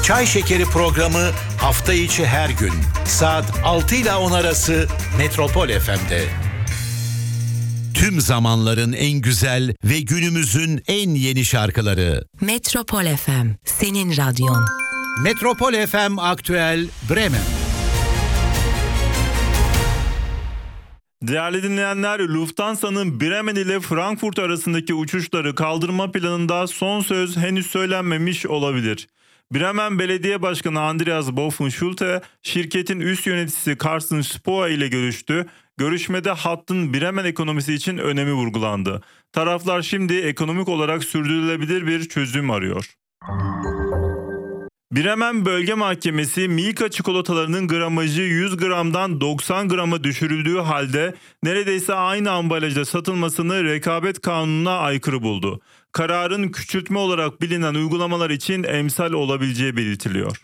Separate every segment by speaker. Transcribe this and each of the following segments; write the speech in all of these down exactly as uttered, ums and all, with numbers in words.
Speaker 1: Çay Şekeri programı hafta içi her gün saat altı ile on arası Metropol F M'de. Tüm zamanların en güzel ve günümüzün en yeni şarkıları.
Speaker 2: Metropol F M, senin radyon.
Speaker 1: Metropol F M Aktüel Bremen.
Speaker 3: Değerli dinleyenler, Lufthansa'nın Bremen ile Frankfurt arasındaki uçuşları kaldırma planında son söz henüz söylenmemiş olabilir. Bremen Belediye Başkanı Andreas Boffen-Schulte, şirketin üst yöneticisi Carsten Spohr ile görüştü. Görüşmede hattın Bremen ekonomisi için önemi vurgulandı. Taraflar şimdi ekonomik olarak sürdürülebilir bir çözüm arıyor. Bremen Bölge Mahkemesi Milka çikolatalarının gramajı yüz gramdan doksan grama düşürüldüğü halde neredeyse aynı ambalajda satılmasını rekabet kanununa aykırı buldu. Kararın küçültme olarak bilinen uygulamalar için emsal olabileceği belirtiliyor.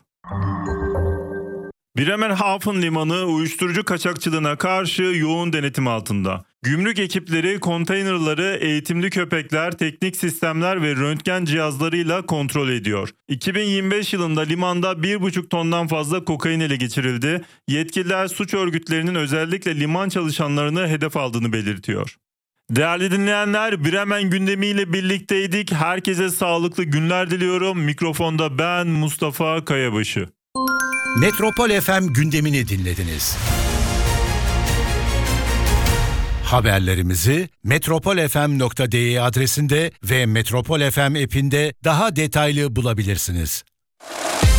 Speaker 3: Bremerhaven Limanı uyuşturucu kaçakçılığına karşı yoğun denetim altında. Gümrük ekipleri konteynerları eğitimli köpekler, teknik sistemler ve röntgen cihazlarıyla kontrol ediyor. iki bin yirmi beş yılında limanda bir buçuk tondan fazla kokain ele geçirildi. Yetkililer suç örgütlerinin özellikle liman çalışanlarını hedef aldığını belirtiyor. Değerli dinleyenler, Bremen gündemiyle birlikteydik. Herkese sağlıklı günler diliyorum. Mikrofonda ben Mustafa Kayabaşı.
Speaker 1: Metropol F M gündemini dinlediniz. Haberlerimizi metropolfm nokta de adresinde ve Metropol F M app'inde daha detaylı bulabilirsiniz.